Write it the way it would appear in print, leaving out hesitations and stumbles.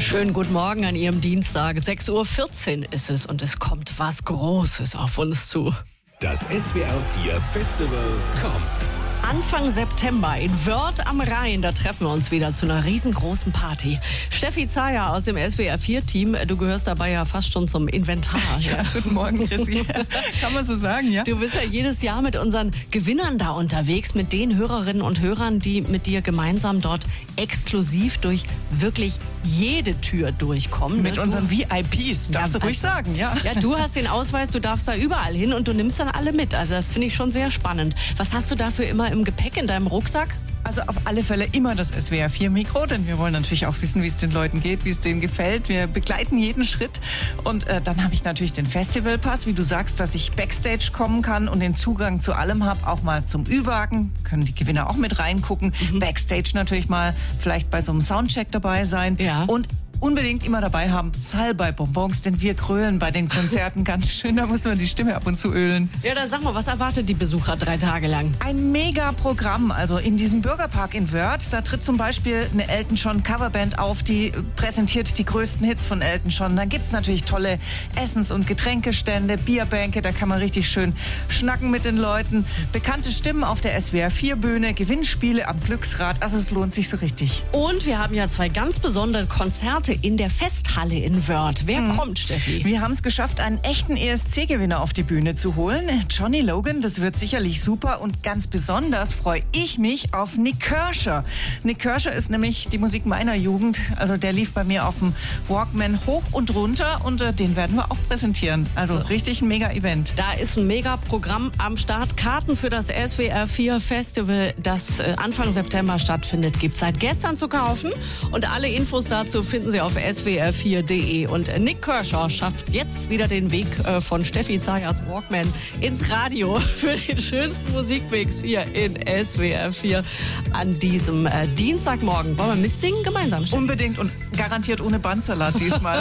Schönen guten Morgen an Ihrem Dienstag. 6:14 Uhr ist es und es kommt was Großes auf uns zu. Das SWR 4 Festival kommt. Anfang September in Wörth am Rhein, da treffen wir uns wieder zu einer riesengroßen Party. Steffi Zayer aus dem SWR 4-Team, du gehörst dabei ja fast schon zum Inventar. Ja, guten Morgen, Chrissy. Kann man so sagen, ja? Du bist ja jedes Jahr mit unseren Gewinnern da unterwegs, mit den Hörerinnen und Hörern, die mit dir gemeinsam dort exklusiv durch wirklich jede Tür durchkommen. Mit unseren VIPs, darfst du ruhig sagen, ja. Ja, du hast den Ausweis, du darfst da überall hin und du nimmst dann alle mit. Also das finde ich schon sehr spannend. Was hast du dafür immer im Gepäck in deinem Rucksack? Also auf alle Fälle immer das SWR 4 Mikro, denn wir wollen natürlich auch wissen, wie es den Leuten geht, wie es denen gefällt. Wir begleiten jeden Schritt und dann habe ich natürlich den Festivalpass, wie du sagst, dass ich Backstage kommen kann und den Zugang zu allem habe, auch mal zum Ü-Wagen, können die Gewinner auch mit reingucken. Backstage natürlich mal vielleicht bei so einem Soundcheck dabei sein. Ja. Und unbedingt immer dabei haben Salbei-Bonbons, denn wir grölen bei den Konzerten ganz schön. Da muss man die Stimme ab und zu ölen. Ja, dann sag mal, was erwartet die Besucher 3 Tage lang? Ein Mega-Programm, also in diesem Bürgerpark in Wörth. Da tritt zum Beispiel eine Elton John Coverband auf, die präsentiert die größten Hits von Elton John. Dann gibt's natürlich tolle Essens- und Getränkestände, Bierbänke, da kann man richtig schön schnacken mit den Leuten. Bekannte Stimmen auf der SWR 4-Bühne, Gewinnspiele am Glücksrad, also es lohnt sich so richtig. Und wir haben ja 2 ganz besondere Konzerte in der Festhalle in Wörth. Wer kommt, Steffi? Wir haben es geschafft, einen echten ESC-Gewinner auf die Bühne zu holen. Johnny Logan, das wird sicherlich super. Und ganz besonders freue ich mich auf Nik Kershaw. Nik Kershaw ist nämlich die Musik meiner Jugend. Also der lief bei mir auf dem Walkman hoch und runter und den werden wir auch präsentieren. Also richtig ein Mega-Event. Da ist ein Mega-Programm am Start. Karten für das SWR 4 Festival, das Anfang September stattfindet, gibt es seit gestern zu kaufen. Und alle Infos dazu finden Sie auf swr4.de. Und Nik Kershaw schafft jetzt wieder den Weg von Steffi Zayers Walkman ins Radio für den schönsten Musikmix hier in SWR 4 an diesem Dienstagmorgen. Wollen wir mitsingen gemeinsam, Steffi? Unbedingt und garantiert ohne Bandsalat diesmal.